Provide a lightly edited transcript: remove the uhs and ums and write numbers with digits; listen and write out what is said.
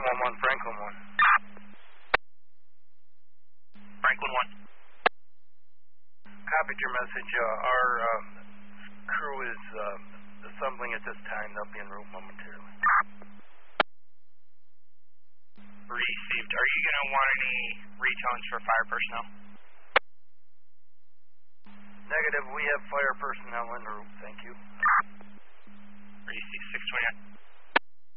111, Franklin 1. Franklin 1. Copied your message. Our crew is assembling at this time. They'll be en route momentarily. Received. Are you going to want any retones for fire personnel? Negative. We have fire personnel en route. Thank you. Received. 629.